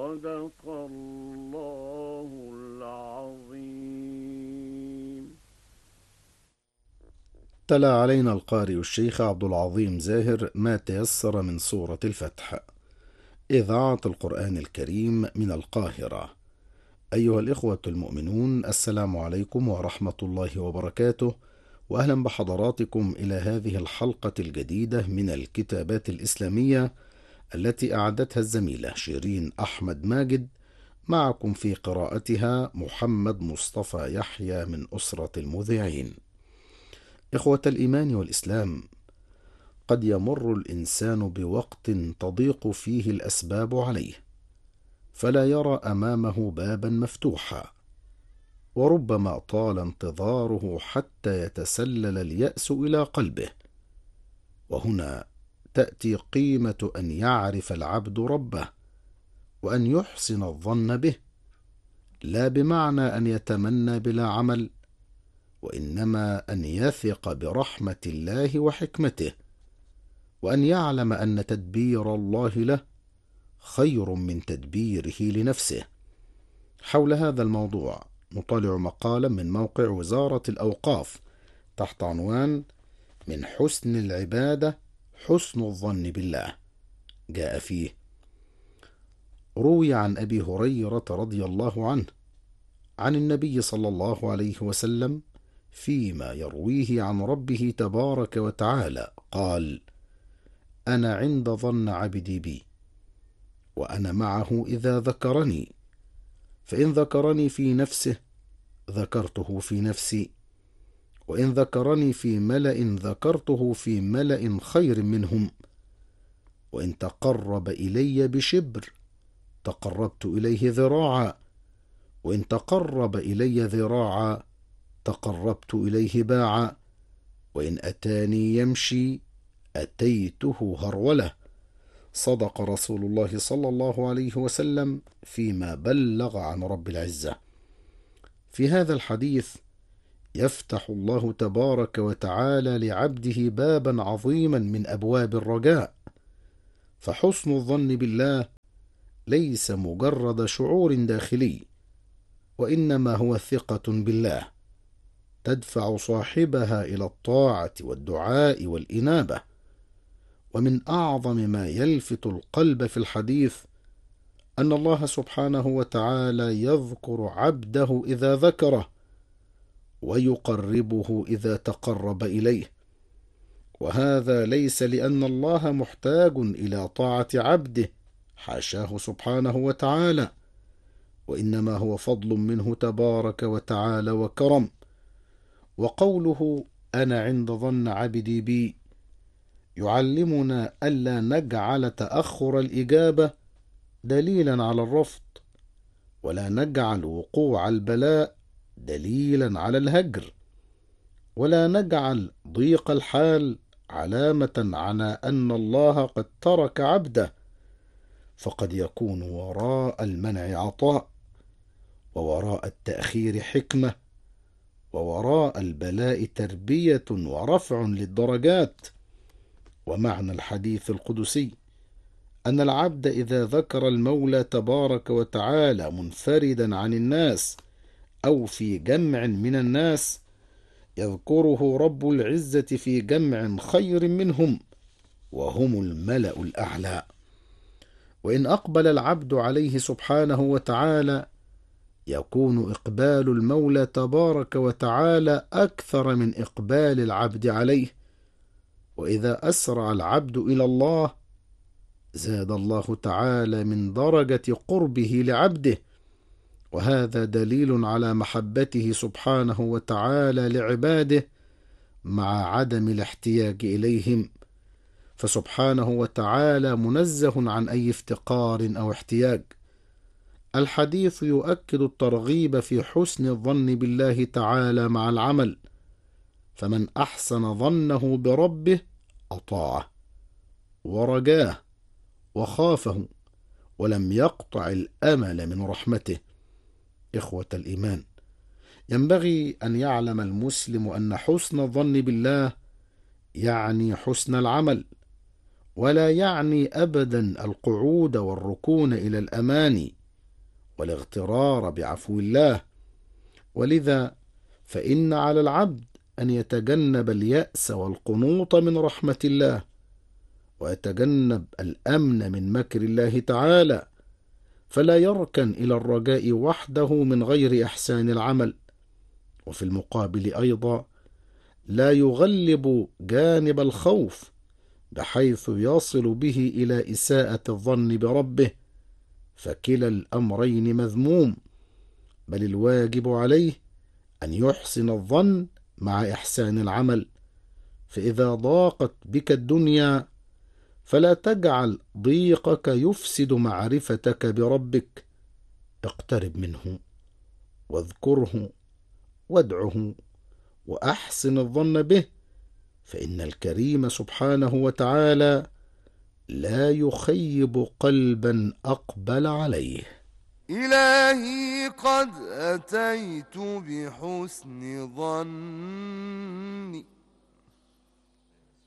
صدق الله العظيم. تلا علينا القارئ الشيخ عبد العظيم زاهر ما تيسر من سورة الفتح. إذاعة القرآن الكريم من القاهرة. أيها الإخوة المؤمنون، السلام عليكم ورحمة الله وبركاته، وأهلا بحضراتكم إلى هذه الحلقة الجديدة من الكتابات الإسلامية التي أعدتها الزميلة شيرين أحمد ماجد. معكم في قراءتها محمد مصطفى يحيى من أسرة المذيعين. إخوة الإيمان والإسلام، قد يمر الإنسان بوقت تضيق فيه الأسباب عليه، فلا يرى أمامه بابا مفتوحا، وربما طال انتظاره حتى يتسلل اليأس إلى قلبه. وهنا تأتي قيمة أن يعرف العبد ربه، وأن يحسن الظن به، لا بمعنى أن يتمنى بلا عمل، وإنما أن يثق برحمة الله وحكمته، وأن يعلم أن تدبير الله له خير من تدبيره لنفسه. حول هذا الموضوع نطالع مقالا من موقع وزارة الأوقاف تحت عنوان: من حسن العبادة حسن الظن بالله. جاء فيه: روي عن أبي هريرة رضي الله عنه عن النبي صلى الله عليه وسلم فيما يرويه عن ربه تبارك وتعالى قال: أنا عند ظن عبدي بي، وأنا معه إذا ذكرني، فإن ذكرني في نفسه ذكرته في نفسي، وإن ذكرني في ملأ ذكرته في ملأ خير منهم، وإن تقرب إلي بشبر تقربت إليه ذراعا، وإن تقرب إلي ذراعا تقربت إليه باعا، وإن أتاني يمشي أتيته هرولة. صدق رسول الله صلى الله عليه وسلم فيما بلغ عن رب العزة. في هذا الحديث يفتح الله تبارك وتعالى لعبده بابا عظيما من أبواب الرجاء، فحسن الظن بالله ليس مجرد شعور داخلي، وإنما هو ثقة بالله تدفع صاحبها إلى الطاعة والدعاء والإنابة. ومن أعظم ما يلفت القلب في الحديث أن الله سبحانه وتعالى يذكر عبده إذا ذكره، ويقربه إذا تقرب إليه، وهذا ليس لأن الله محتاج إلى طاعة عبده، حاشاه سبحانه وتعالى، وإنما هو فضل منه تبارك وتعالى وكرم. وقوله أنا عند ظن عبدي بي يعلمنا ألا نجعل تأخر الإجابة دليلا على الرفض، ولا نجعل وقوع البلاء دليلا على الهجر، ولا نجعل ضيق الحال علامة على أن الله قد ترك عبده، فقد يكون وراء المنع عطاء، ووراء التأخير حكمة، ووراء البلاء تربية ورفع للدرجات. ومعنى الحديث القدسي أن العبد إذا ذكر المولى تبارك وتعالى منفردا عن الناس أو في جمع من الناس يذكره رب العزة في جمع خير منهم، وهم الملأ الأعلى. وإن أقبل العبد عليه سبحانه وتعالى يكون إقبال المولى تبارك وتعالى أكثر من إقبال العبد عليه. وإذا أسرع العبد إلى الله زاد الله تعالى من درجة قربه لعبده، وهذا دليل على محبته سبحانه وتعالى لعباده مع عدم الاحتياج إليهم، فسبحانه وتعالى منزه عن أي افتقار أو احتياج. الحديث يؤكد الترغيب في حسن الظن بالله تعالى مع العمل، فمن أحسن ظنه بربه أطاعه ورجاه وخافه، ولم يقطع الأمل من رحمته. إخوة الإيمان، ينبغي أن يعلم المسلم أن حسن الظن بالله يعني حسن العمل، ولا يعني أبدا القعود والركون إلى الأماني والاغترار بعفو الله. ولذا فإن على العبد أن يتجنب اليأس والقنوط من رحمة الله، ويتجنب الأمن من مكر الله تعالى، فلا يركن إلى الرجاء وحده من غير إحسان العمل. وفي المقابل أيضا لا يغلب جانب الخوف بحيث يصل به إلى إساءة الظن بربه، فكلا الأمرين مذموم، بل الواجب عليه أن يحسن الظن مع إحسان العمل. فإذا ضاقت بك الدنيا فلا تجعل ضيقك يفسد معرفتك بربك، اقترب منه واذكره وادعه وأحسن الظن به، فإن الكريم سبحانه وتعالى لا يخيب قلبا أقبل عليه. إلهي قد أتيت بحسن ظن